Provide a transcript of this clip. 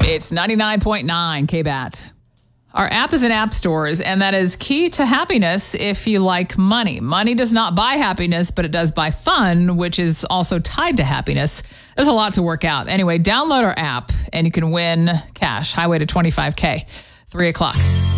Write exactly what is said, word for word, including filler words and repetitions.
It's ninety-nine point nine K B A T. Our app is in app stores, and that is key to happiness if you like money. Money does not buy happiness, but it does buy fun, which is also tied to happiness. There's a lot to work out. Anyway, download our app, and you can win cash. Highway to twenty-five K. three o'clock.